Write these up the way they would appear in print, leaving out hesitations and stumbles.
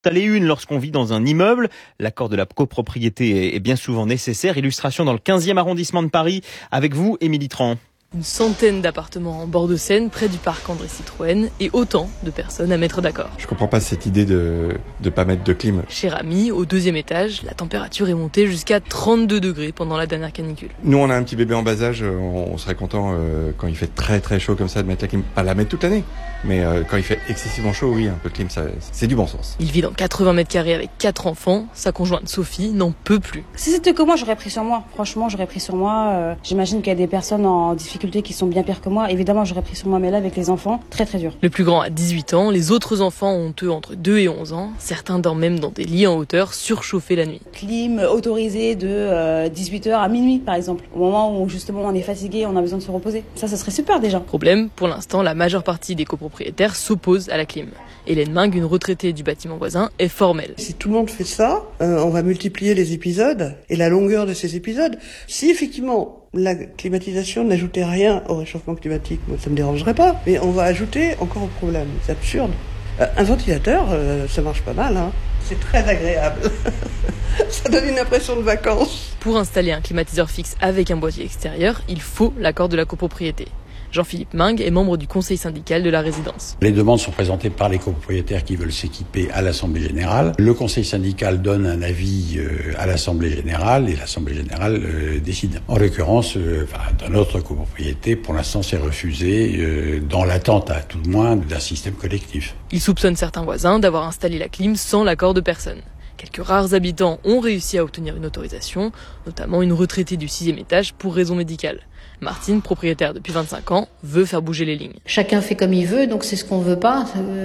Installer une lorsqu'on vit dans un immeuble. L'accord de la copropriété est bien souvent nécessaire. Illustration dans le 15e arrondissement de Paris avec vous, Émilie Tran. Une centaine d'appartements en bord de Seine, près du parc André Citroën, et autant de personnes à mettre d'accord. Je comprends pas cette idée de pas mettre de clim. Chez Rami, au 2e étage, la température est montée jusqu'à 32 degrés pendant la dernière canicule. Nous, on a un petit bébé en bas âge, on serait content quand il fait très très chaud comme ça de mettre la clim. Pas la mettre toute l'année, mais quand il fait excessivement chaud, oui, un peu de clim, c'est du bon sens. Il vit dans 80 mètres carrés avec 4 enfants. Sa conjointe Sophie n'en peut plus. Si c'était que moi, j'aurais pris sur moi. Franchement, j'aurais pris sur moi. J'imagine qu'il y a des personnes en difficulté qui sont bien pires que moi. Évidemment, j'aurais pris sur moi, mais là, avec les enfants, très très dur. Le plus grand a 18 ans, les autres enfants ont eux entre 2 et 11 ans. Certains dorment même dans des lits en hauteur, surchauffés la nuit. Clim autorisé de 18h à minuit, par exemple. Au moment où justement on est fatigué, on a besoin de se reposer. Ça serait super déjà. Problème, pour l'instant, la majeure partie des copropriétaires s'opposent à la clim. Hélène Mingue, une retraitée du bâtiment voisin, est formelle. Si tout le monde fait ça, on va multiplier les épisodes et la longueur de ces épisodes. Si effectivement la climatisation n'ajoutait rien au réchauffement climatique, moi ça me dérangerait pas, mais on va ajouter encore au problème. C'est absurde. Un ventilateur, ça marche pas mal, hein. C'est très agréable. Ça donne une impression de vacances. Pour installer un climatiseur fixe avec un boîtier extérieur, il faut l'accord de la copropriété. Jean-Philippe Mingue est membre du conseil syndical de la résidence. Les demandes sont présentées par les copropriétaires qui veulent s'équiper à l'Assemblée générale. Le conseil syndical donne un avis à l'Assemblée générale et l'Assemblée générale décide. En l'occurrence, dans notre copropriété, pour l'instant, c'est refusé dans l'attente, à tout le moins, d'un système collectif. Il soupçonne certains voisins d'avoir installé la clim sans l'accord de personne. Quelques rares habitants ont réussi à obtenir une autorisation, notamment une retraitée du 6e étage pour raison médicale. Martine, propriétaire depuis 25 ans, veut faire bouger les lignes. Chacun fait comme il veut, donc c'est ce qu'on veut pas.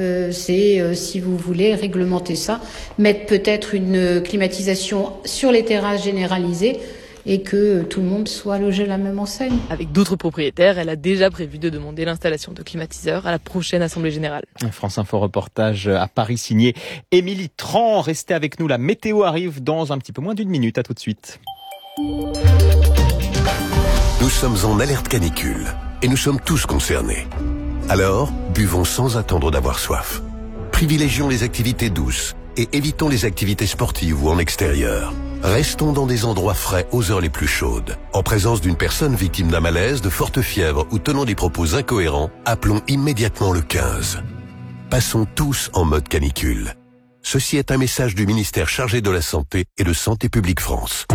Si vous voulez réglementer ça, mettre peut-être une climatisation sur les terrasses généralisées et que tout le monde soit logé à la même enseigne. Avec d'autres propriétaires, elle a déjà prévu de demander l'installation de climatiseurs à la prochaine Assemblée générale. France Info reportage à Paris signé Émilie Tran. Restez avec nous, la météo arrive dans un petit peu moins d'une minute. À tout de suite. Nous sommes en alerte canicule et nous sommes tous concernés. Alors, buvons sans attendre d'avoir soif. Privilégions les activités douces et évitons les activités sportives ou en extérieur. Restons dans des endroits frais aux heures les plus chaudes. En présence d'une personne victime d'un malaise, de forte fièvre ou tenant des propos incohérents, appelons immédiatement le 15. Passons tous en mode canicule. Ceci est un message du ministère chargé de la Santé et de Santé publique France.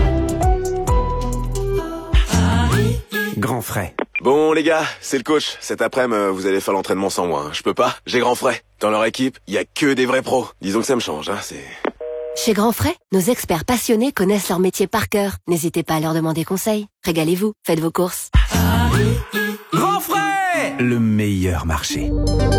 Grand frais. Bon les gars, c'est le coach. Cet après-midi, vous allez faire l'entraînement sans moi. Je peux pas, j'ai Grand frais. Dans leur équipe, il y a que des vrais pros. Disons que ça me change, c'est... Chez Grand Frais, nos experts passionnés connaissent leur métier par cœur. N'hésitez pas à leur demander conseil. Régalez-vous, faites vos courses. Grand frais, le meilleur marché.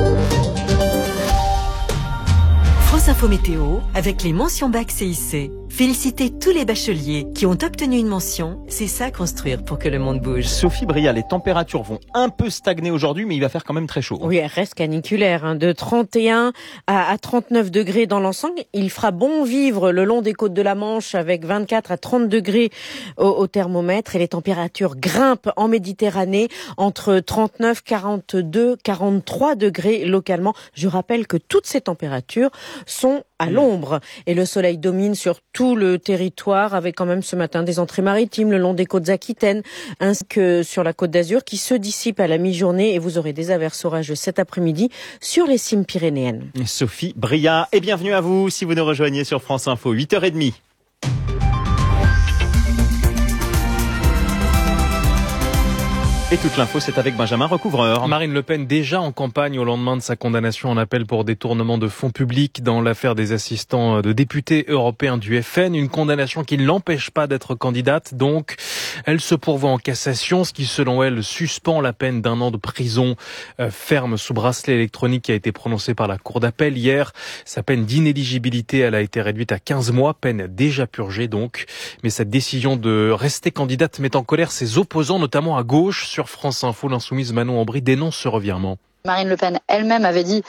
France Info Météo, avec les mentions bac CIC. Félicitez tous les bacheliers qui ont obtenu une mention. C'est ça construire pour que le monde bouge. Sophie Bria, les températures vont un peu stagner aujourd'hui, mais il va faire quand même très chaud. Oui, elle reste caniculaire, de 31 à 39 degrés dans l'ensemble. Il fera bon vivre le long des côtes de la Manche avec 24 à 30 degrés au thermomètre et les températures grimpent en Méditerranée entre 39, 42, 43 degrés localement. Je rappelle que toutes ces températures sont à l'ombre et le soleil domine sur tout le territoire avec quand même ce matin des entrées maritimes le long des côtes aquitaines ainsi que sur la côte d'Azur qui se dissipent à la mi-journée et vous aurez des averses orageuses cet après-midi sur les cimes pyrénéennes. Sophie Bria, et bienvenue à vous si vous nous rejoignez sur France Info, 8h30. Et toute l'info, c'est avec Benjamin Recouvreur. Marine Le Pen déjà en campagne au lendemain de sa condamnation en appel pour détournement de fonds publics dans l'affaire des assistants de députés européens du FN. Une condamnation qui ne l'empêche pas d'être candidate. Donc, elle se pourvoit en cassation, ce qui, selon elle, suspend la peine d'1 an de prison ferme sous bracelet électronique qui a été prononcée par la Cour d'appel hier. Sa peine d'inéligibilité, elle a été réduite à 15 mois, peine déjà purgée donc. Mais cette décision de rester candidate met en colère ses opposants, notamment à gauche. Sur France Info, l'insoumise Manon Aubry dénonce ce revirement. Marine Le Pen elle-même avait dit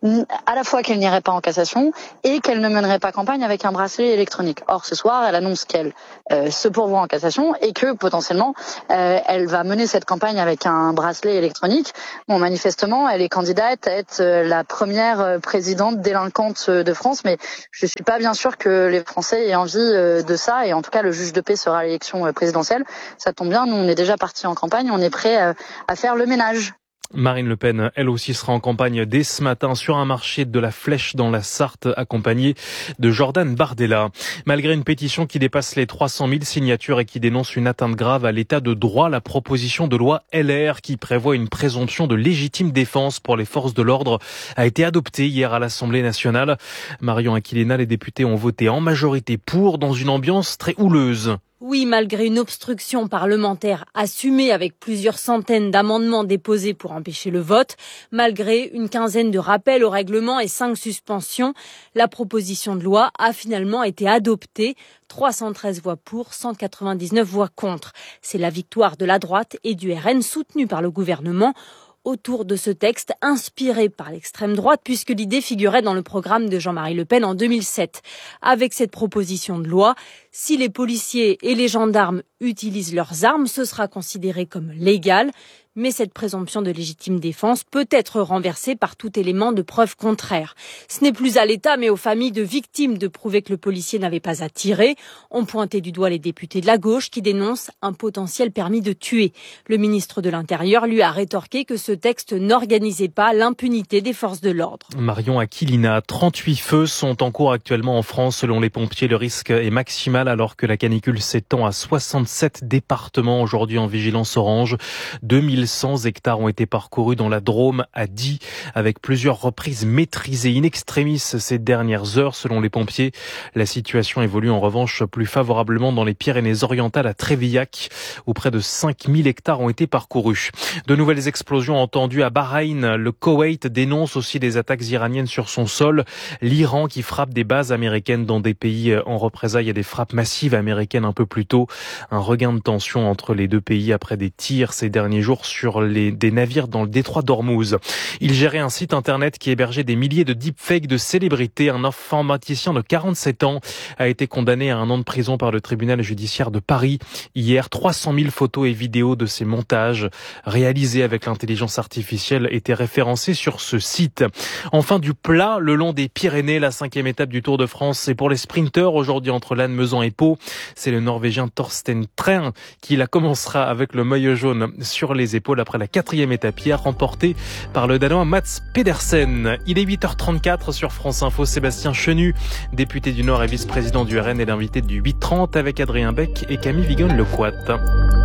à la fois qu'elle n'irait pas en cassation et qu'elle ne mènerait pas campagne avec un bracelet électronique. Or, ce soir, elle annonce qu'elle se pourvoit en cassation et que potentiellement, elle va mener cette campagne avec un bracelet électronique. Bon, manifestement, elle est candidate à être la première présidente délinquante de France, mais je suis pas bien sûr que les Français aient envie de ça. Et en tout cas, le juge de paix sera à l'élection présidentielle. Ça tombe bien, nous on est déjà partis en campagne, on est prêt à faire le ménage. Marine Le Pen, elle aussi, sera en campagne dès ce matin sur un marché de la Flèche dans la Sarthe, accompagnée de Jordan Bardella. Malgré une pétition qui dépasse les 300 000 signatures et qui dénonce une atteinte grave à l'état de droit, la proposition de loi LR qui prévoit une présomption de légitime défense pour les forces de l'ordre a été adoptée hier à l'Assemblée nationale. Marion Aquilina, les députés ont voté en majorité pour dans une ambiance très houleuse. Oui, malgré une obstruction parlementaire assumée avec plusieurs centaines d'amendements déposés pour empêcher le vote, malgré une quinzaine de rappels au règlement et 5 suspensions, la proposition de loi a finalement été adoptée. 313 voix pour, 199 voix contre. C'est la victoire de la droite et du RN soutenue par le gouvernement autour de ce texte inspiré par l'extrême droite puisque l'idée figurait dans le programme de Jean-Marie Le Pen en 2007. Avec cette proposition de loi, si les policiers et les gendarmes utilisent leurs armes, ce sera considéré comme légal. Mais cette présomption de légitime défense peut être renversée par tout élément de preuve contraire. Ce n'est plus à l'État, mais aux familles de victimes de prouver que le policier n'avait pas à tirer. On pointait du doigt les députés de la gauche qui dénoncent un potentiel permis de tuer. Le ministre de l'Intérieur lui a rétorqué que ce texte n'organisait pas l'impunité des forces de l'ordre. Marion Aquilina, 38 feux sont en cours actuellement en France. Selon les pompiers, le risque est maximal alors que la canicule s'étend à 67 départements aujourd'hui en vigilance orange. 2100 hectares ont été parcourus dans la Drôme à Die avec plusieurs reprises maîtrisées in extremis ces dernières heures selon les pompiers. La situation évolue en revanche plus favorablement dans les Pyrénées-Orientales à Trévillac où près de 5000 hectares ont été parcourus. De nouvelles explosions entendues à Bahreïn. Le Koweït dénonce aussi des attaques iraniennes sur son sol. L'Iran qui frappe des bases américaines dans des pays en représailles à des frappes massives américaines un peu plus tôt. Un regain de tension entre les deux pays après des tirs ces derniers jours sur des navires dans le détroit d'Ormuz. Il gérait un site internet qui hébergeait des milliers de deepfakes de célébrités. Un informaticien de 47 ans a été condamné à 1 an de prison par le tribunal judiciaire de Paris. Hier, 300 000 photos et vidéos de ces montages réalisés avec l'intelligence artificielle étaient référencés sur ce site. Enfin, du plat le long des Pyrénées, la 5e étape du Tour de France. C'est pour les sprinteurs aujourd'hui entre Lannemezan et Pau. C'est le Norvégien Thorsten Tren qui la commencera avec le maillot jaune sur les épaules après la 4e étape hier remportée par le Danois Mats Pedersen. Il est 8h34 sur France Info. Sébastien Chenu, député du Nord et vice-président du RN, est l'invité du 8h30 avec Adrien Beck et Camille Vigon-Lecoat.